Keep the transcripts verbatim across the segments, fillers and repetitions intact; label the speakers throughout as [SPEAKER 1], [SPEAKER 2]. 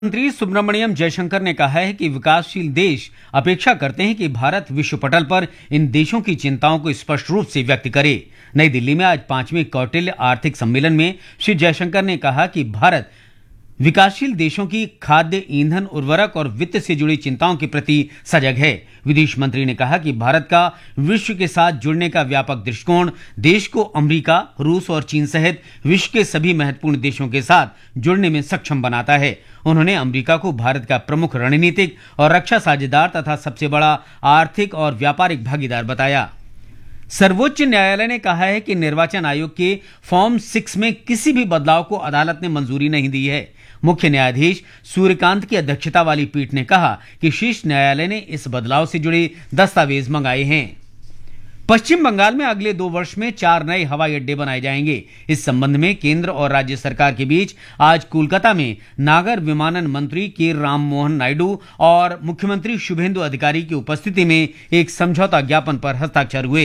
[SPEAKER 1] मंत्री सुब्रमण्यम जयशंकर ने कहा है कि विकासशील देश अपेक्षा करते हैं कि भारत विश्व पटल पर इन देशों की चिंताओं को स्पष्ट रूप से व्यक्त करे। नई दिल्ली में आज पांचवें कौटिल्य आर्थिक सम्मेलन में श्री जयशंकर ने कहा कि भारत विकासशील देशों की खाद्य, ईंधन, उर्वरक और वित्त से जुड़ी चिंताओं के प्रति सजग है। विदेश मंत्री ने कहा कि भारत का विश्व के साथ जुड़ने का व्यापक दृष्टिकोण देश को अमेरिका, रूस और चीन सहित विश्व के सभी महत्वपूर्ण देशों के साथ जुड़ने में सक्षम बनाता है। उन्होंने अमेरिका को भारत का प्रमुख रणनीतिक और रक्षा साझेदार तथा सबसे बड़ा आर्थिक और व्यापारिक भागीदार बताया। सर्वोच्च न्यायालय ने कहा है कि निर्वाचन आयोग के फॉर्म सिक्स में किसी भी बदलाव को अदालत ने मंजूरी नहीं दी है। मुख्य न्यायाधीश सूर्यकांत की अध्यक्षता वाली पीठ ने कहा कि शीर्ष न्यायालय ने इस बदलाव से जुड़े दस्तावेज मंगाए हैं। पश्चिम बंगाल में अगले दो वर्ष में चार नए हवाई अड्डे बनाए जाएंगे। इस संबंध में केंद्र और राज्य सरकार के बीच आज कोलकाता में नागर विमानन मंत्री के राम मोहन नायडू और मुख्यमंत्री शुभेंदु अधिकारी की उपस्थिति में एक समझौता ज्ञापन पर हस्ताक्षर हुए।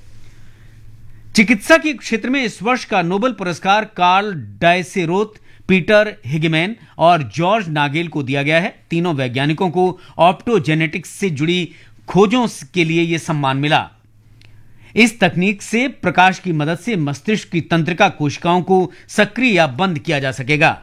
[SPEAKER 1] चिकित्सा के क्षेत्र में इस वर्ष का नोबेल पुरस्कार कार्ल डायसेरोथ, पीटर हिगमैन और जॉर्ज नागेल को दिया गया है। तीनों वैज्ञानिकों को ऑप्टोजेनेटिक्स से जुड़ी खोजों के लिए यह सम्मान मिला। इस तकनीक से प्रकाश की मदद से मस्तिष्क की तंत्रिका कोशिकाओं को सक्रिय या बंद किया जा सकेगा।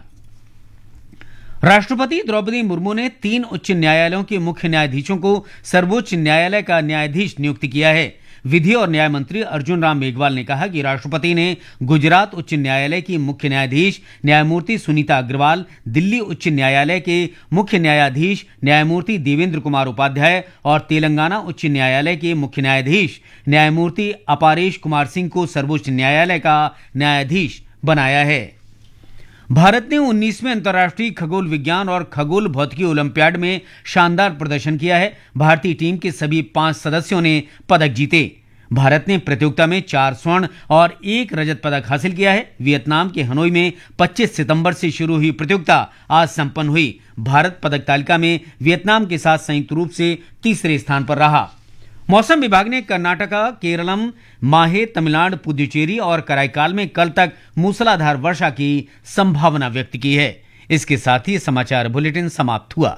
[SPEAKER 1] राष्ट्रपति द्रौपदी मुर्मू ने तीन उच्च न्यायालयों के मुख्य न्यायाधीशों को सर्वोच्च न्यायालय का न्यायाधीश नियुक्त किया है। विधि और न्याय मंत्री अर्जुन राम मेघवाल ने कहा कि राष्ट्रपति ने गुजरात उच्च न्यायालय की मुख्य न्यायाधीश न्यायमूर्ति सुनीता अग्रवाल, दिल्ली उच्च न्यायालय के मुख्य न्यायाधीश न्यायमूर्ति देवेंद्र कुमार उपाध्याय और तेलंगाना उच्च न्यायालय के मुख्य न्यायाधीश न्यायमूर्ति अपारेश कुमार सिंह को सर्वोच्च न्यायालय का न्यायाधीश बनाया है। भारत ने उन्नीसवें अंतर्राष्ट्रीय खगोल विज्ञान और खगोल भौतिकी ओलंपियाड में शानदार प्रदर्शन किया है। भारतीय टीम के सभी पांच सदस्यों ने पदक जीते। भारत ने प्रतियोगिता में चार स्वर्ण और एक रजत पदक हासिल किया है। वियतनाम के हनोई में पच्चीस सितंबर से शुरू हुई प्रतियोगिता आज संपन्न हुई। भारत पदक तालिका में वियतनाम के साथ संयुक्त रूप से तीसरे स्थान पर रहा। मौसम विभाग ने कर्नाटका, केरलम, माहे, तमिलनाडु, पुदुचेरी और कराईकाल में कल तक मूसलाधार वर्षा की संभावना व्यक्त की है। इसके साथ ही समाचार बुलेटिन समाप्त हुआ।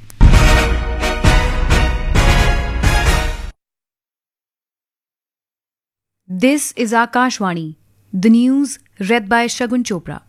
[SPEAKER 2] This is Akashvani, the news red bye Shagun Chopra.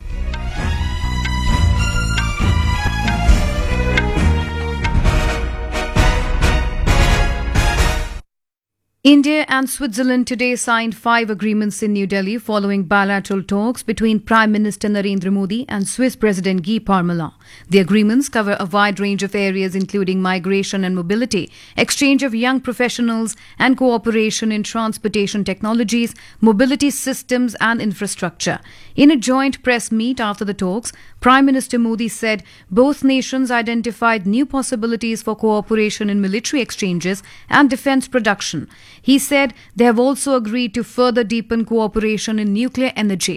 [SPEAKER 2] India and Switzerland today signed five agreements in New Delhi following bilateral talks between Prime Minister Narendra Modi and Swiss President Guy Parmelin. The agreements cover a wide range of areas including migration and mobility, exchange of young professionals, and cooperation in transportation technologies, mobility systems and infrastructure. In a joint press meet after the talks, Prime Minister Modi said both nations identified new possibilities for cooperation in military exchanges and defence production. He said they have also agreed to further deepen cooperation in nuclear energy.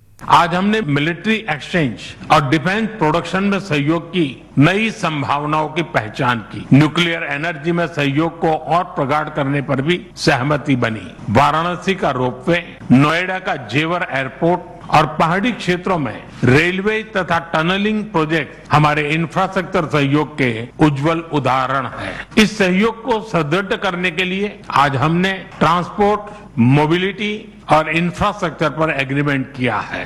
[SPEAKER 3] आज हमने military exchange और defence production में सहयोग की नई संभावनाओं की पहचान की। न्यूक्लियर एनर्जी में सहयोग को और प्रगाढ़ करने पर भी सहमति बनी। वाराणसी का रोपवे, नोएडा का जेवर एयरपोर्ट और पहाड़ी क्षेत्रों में रेलवे तथा टनलिंग प्रोजेक्ट हमारे इंफ्रास्ट्रक्चर सहयोग के उज्जवल उदाहरण हैं। इस सहयोग को सुदृढ़ करने के लिए आज हमने ट्रांसपोर्ट, मोबिलिटी और इंफ्रास्ट्रक्चर पर एग्रीमेंट किया है।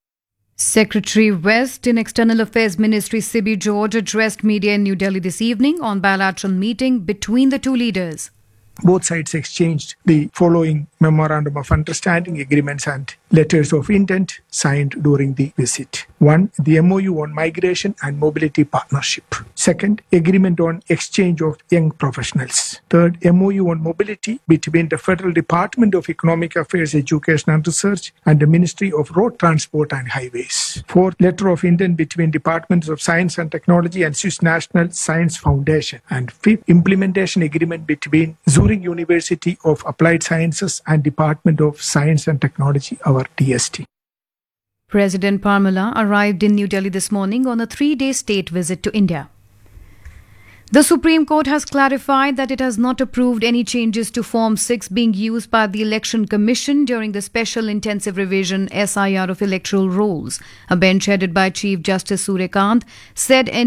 [SPEAKER 2] Secretary West in External Affairs Ministry Sibi George addressed media in New Delhi this evening on bilateral meeting between the two leaders.
[SPEAKER 4] Both sides exchanged the following memorandum of understanding, agreements and letters of intent signed during the visit. One, the M O U on migration and mobility partnership. Second, agreement on exchange of young professionals. Third, M O U on mobility between the Federal Department of Economic Affairs, Education and Research and the Ministry of Road Transport and Highways. Fourth, letter of intent between Departments of Science and Technology and Swiss National Science Foundation. And fifth, implementation agreement between Zurich University of Applied Sciences and Department of Science and Technology, our D S T.
[SPEAKER 2] President Parmelin arrived in New Delhi this morning on a three-day state visit to India. The Supreme Court has clarified that it has not approved any changes to Form six being used by the Election Commission during the Special Intensive Revision S I R of electoral rolls. A bench headed by Chief Justice Surya Kant said